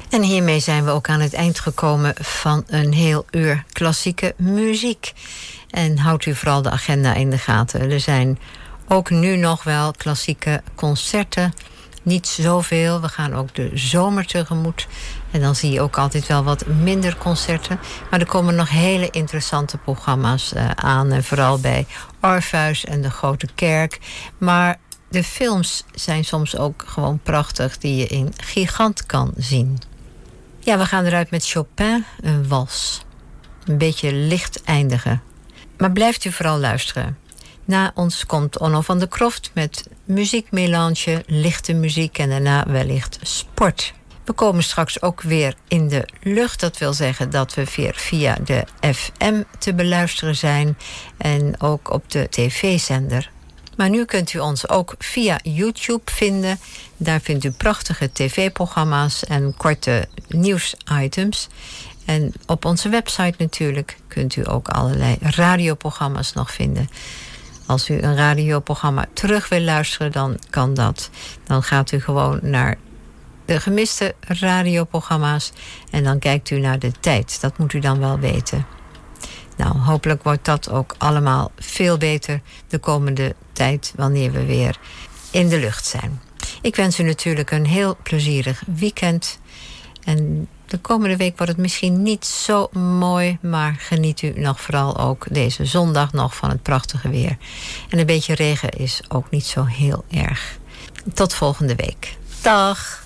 En hiermee zijn we ook aan het eind gekomen van een heel uur klassieke muziek. En houdt u vooral de agenda in de gaten. Er zijn ook nu nog wel klassieke concerten. Niet zoveel. We gaan ook de zomer tegemoet. En dan zie je ook altijd wel wat minder concerten. Maar er komen nog hele interessante programma's aan. En vooral bij Orpheus en de Grote Kerk. Maar de films zijn soms ook gewoon prachtig, die je in Gigant kan zien. Ja, we gaan eruit met Chopin, een wals. Een beetje licht eindigen. Maar blijft u vooral luisteren. Na ons komt Onno van der Croft met muziekmelange, lichte muziek en daarna wellicht sport. We komen straks ook weer in de lucht. Dat wil zeggen dat we weer via de FM te beluisteren zijn en ook op de tv-zender. Maar nu kunt u ons ook via YouTube vinden. Daar vindt u prachtige tv-programma's en korte nieuwsitems. En op onze website natuurlijk kunt u ook allerlei radioprogramma's nog vinden. Als u een radioprogramma terug wil luisteren, dan kan dat. Dan gaat u gewoon naar de gemiste radioprogramma's en dan kijkt u naar de tijd. Dat moet u dan wel weten. Nou, hopelijk wordt dat ook allemaal veel beter de komende tijd, wanneer we weer in de lucht zijn. Ik wens u natuurlijk een heel plezierig weekend. En de komende week wordt het misschien niet zo mooi, maar geniet u nog vooral ook deze zondag nog van het prachtige weer. En een beetje regen is ook niet zo heel erg. Tot volgende week. Dag!